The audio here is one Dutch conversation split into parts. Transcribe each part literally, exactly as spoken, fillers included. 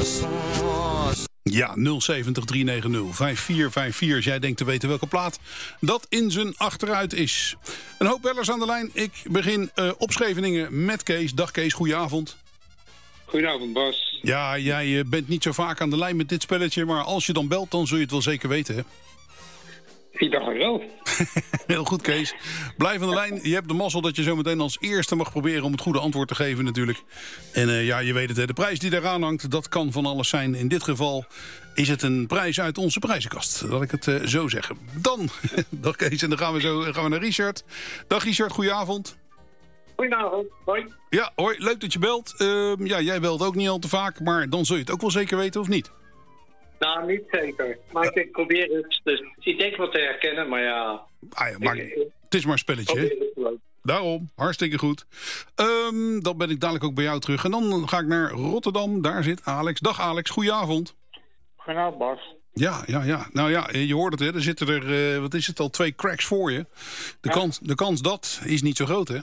Ja, nul zeventig drie negen nul vijf vier vijf vier als jij denkt te weten welke plaat dat in zijn achteruit is. Een hoop bellers aan de lijn. Ik begin uh, op Scheveningen met Kees. Dag Kees, goedenavond. Goedenavond Bas. Ja, jij uh, bent niet zo vaak aan de lijn met dit spelletje, maar als je dan belt, dan zul je het wel zeker weten, hè? Ik dacht het wel. Heel goed, Kees. Blijf aan de lijn. Je hebt de mazzel dat je zo meteen als eerste mag proberen om het goede antwoord te geven natuurlijk. En uh, ja, je weet het, hè, de prijs die daaraan hangt, dat kan van alles zijn. In dit geval is het een prijs uit onze prijzenkast. Laat ik het uh, zo zeggen. Dan, dag Kees, en dan gaan we, zo, gaan we naar Richard. Dag Richard, goedenavond. Goedenavond, hoi. Ja, hoi, leuk dat je belt. Uh, ja, jij belt ook niet al te vaak, maar dan zul je het ook wel zeker weten, of niet? Nou, niet zeker. Maar ik probeer het. Dus ik denk wat te herkennen, maar ja... Ah ja, maar ik, het is maar een spelletje, hè? Daarom, hartstikke goed. Um, dan ben ik dadelijk ook bij jou terug. En dan ga ik naar Rotterdam. Daar zit Alex. Dag Alex, goedenavond. Goedenavond Bas. Ja, ja, ja. Nou ja, je hoort het, hè. Er zitten er, uh, wat is het al, twee cracks voor je. De, Ja. kans, de kans dat is niet zo groot, hè?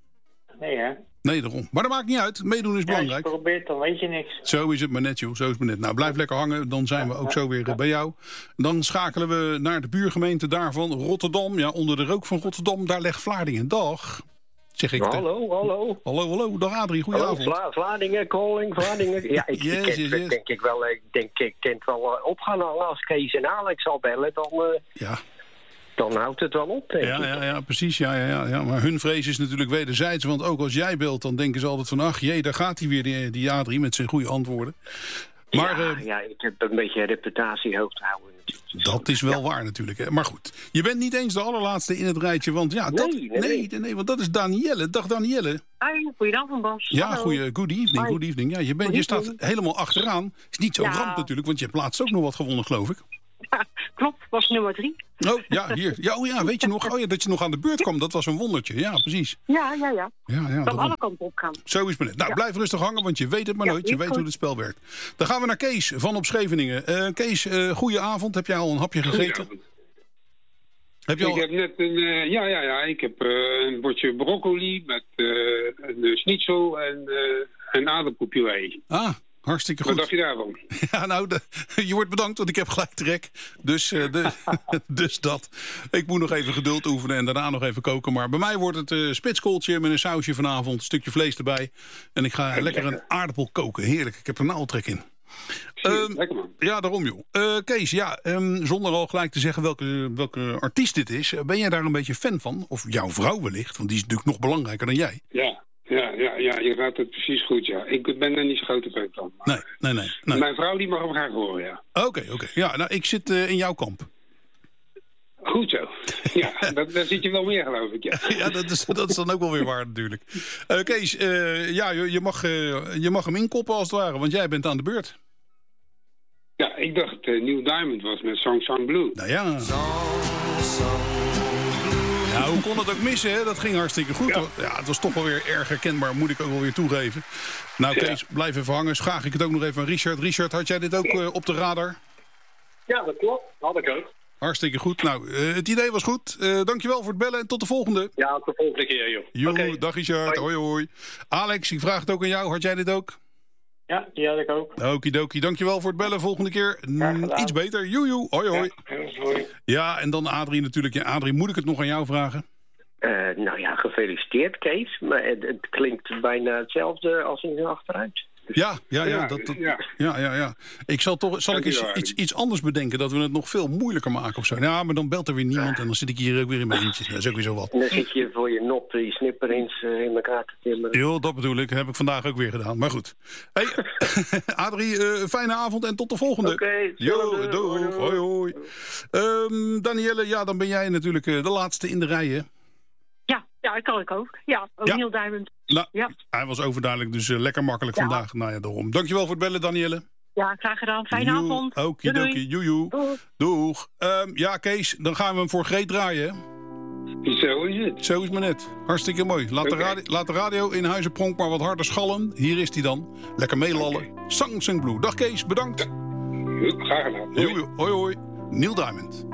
Nee hè? Nee, daarom. Maar dat maakt niet uit. Meedoen is belangrijk. Als je probeert, dan weet je niks. Zo is het maar net, joh. Zo is het maar net. Nou, blijf lekker hangen. Dan zijn we ook zo weer uh, bij jou. Dan schakelen we naar de buurgemeente daarvan, Rotterdam. Ja, onder de rook van Rotterdam, daar legt Vlaardingen. Dag. Zeg ik het, hè? Hallo, hallo. Hallo, hallo. Dag Adrie, goedenavond. Hallo, Vla Vlaardingen, calling, Vlaardingen. Ja, ik, Yes, ik ken, yes, yes. denk ik wel, ik denk ik kan het wel uh, op gaan hangen. Als Kees en Alex al bellen, dan, uh, Ja. dan houdt het wel op, denk Ja, ik. ja, ja, precies. Ja, ja, ja, ja. Maar hun vrees is natuurlijk wederzijds. Want ook als jij belt, dan denken ze altijd van... ach jee, daar gaat hij weer, die, die Adrie, met zijn goede antwoorden. Maar ja, uh, ja, ik heb een beetje een reputatie hoog te houden natuurlijk. Dus dat is wel ja. waar natuurlijk. Hè. Maar goed, je bent niet eens de allerlaatste in het rijtje. Want ja, dat, Nee, nee, nee, nee. nee, nee, want dat is Danielle. Dag Danielle. Hi, goedenavond Bas. Ja, Hallo. goeie, good evening, Hi. good evening. Ja, je, bent, Good je staat evening. helemaal achteraan. Is niet zo'n Ja. ramp natuurlijk, want je hebt laatst ook nog wat gewonnen, geloof ik. Ja, klopt, was nummer drie. Oh, ja, hier. Ja, oh ja, weet je nog? Oh ja, dat je nog aan de beurt kwam, dat was een wondertje. Ja, precies. Ja, ja, ja. Ja, ja, Kan daarom. alle kanten op gaan. Zo is het maar net. Nou, Ja. blijf rustig hangen, want je weet het maar Ja, nooit. Je is weet goed. hoe het spel werkt. Dan gaan we naar Kees van op Scheveningen. Uh, Kees, uh, goeie avond. Heb jij al een hapje gegeten? Heb je Ik al... heb net een, uh, ja, ja, ja, ik heb uh, een bordje broccoli met uh, een uh, schnitzel en uh, een aardappelpuree. Ah, hartstikke Wat goed. dacht je daarvan? Ja, nou, de, je wordt bedankt, want ik heb gelijk trek. Dus, uh, de, dus dat. Ik moet nog even geduld oefenen en daarna nog even koken. Maar bij mij wordt het uh, spitskooltje met een sausje vanavond. Een stukje vlees erbij. En ik ga lekker een aardappel koken. Heerlijk, ik heb er nou al trek in. Um, Lekker man. ja, daarom joh. Uh, Kees, ja, um, zonder al gelijk te zeggen welke, welke artiest dit is. Ben jij daar een beetje fan van? Of jouw vrouw wellicht, want die is natuurlijk nog belangrijker dan jij. Ja, ja, ja, ja, je raadt het precies goed, ja. Ik ben er niet zo grote fan van. maar- Nee, nee, nee. nee. Mijn vrouw die mag hem graag horen, ja. Oké, okay, oké. Okay. Ja, nou, ik zit uh, in jouw kamp. Goed zo. Ja, dat, daar zit je wel meer, geloof ik, ja. Ja, dat is, dat is dan ook wel weer waar natuurlijk. Uh, Kees, uh, ja, je, je, mag, uh, je mag hem inkoppen als het ware, want jij bent aan de beurt. Ja, ik dacht uh, Neil Diamond was met Song Song Blue. Nou ja. Ja, hoe kon het ook missen, hè? Dat ging hartstikke goed. Ja. ja, het was toch wel weer erg herkenbaar, moet ik ook wel weer toegeven. Nou, Kees, ja. blijf even hangen. Vraag ik het ook nog even aan Richard. Richard, had jij dit ook uh, op de radar? Ja, dat klopt. Had ik ook. Hartstikke goed. Nou, uh, het idee was goed. Uh, dankjewel voor het bellen en tot de volgende. Ja, tot de volgende keer, joh. Jo, okay. Dag Richard. Hoi. hoi, hoi. Alex, ik vraag het ook aan jou. Had jij dit ook? Ja, die had ik ook. Okidoki, dankjewel voor het bellen. Volgende keer mm, iets beter. Joejoe, hoi hoi. Ja, hoi. Ja, en dan Adrie natuurlijk. Ja, Adrie, moet ik het nog aan jou vragen? Uh, nou ja, gefeliciteerd Kees. Maar het, het klinkt bijna hetzelfde als in de achteruit. Dus... Ja, ja, ja, Ja, dat, dat, ja. ja, ja, ja. Ik zal toch, zal ik eens Dankjewel, iets, iets anders bedenken, dat we het nog veel moeilijker maken of zo. Ja, maar dan belt er weer niemand en dan zit ik hier ook weer in mijn eentje. Dat is ook weer zo wat. En dan zit je voor je nop die snipperins uh, in elkaar te timmeren. Jo, dat bedoel ik. Heb ik vandaag ook weer gedaan. Maar goed. Hey, Adrie, uh, fijne avond en tot de volgende. Oké, okay, Jo, doeg. Hoi, hoi. Um, Danielle, ja, dan ben jij natuurlijk uh, de laatste in de rij, hè? Ja, ja, dat kan ik ook. Ja, ook Ja. Neil Diamond. Nou, Ja. hij was overduidelijk, dus uh, lekker makkelijk Ja. vandaag. Nou ja, daarom. Dankjewel voor het bellen, Danielle. Ja, graag gedaan. Fijne Joe, avond. Okidoki, Doei, doei. joejoe. Doeg. Doeg. Um, ja, Kees, dan gaan we hem voor Greet draaien, hè? Zo is het. Zo is maar net. Hartstikke mooi. Laat, Okay. de, radio, laat de radio in Huizenpronk maar wat harder schallen. Hier is hij dan. Lekker meelallen. Okay. Sang Sing Blue. Dag Kees, bedankt. Ja. Graag gedaan. Hoi hoi. hoi. Neil Diamond.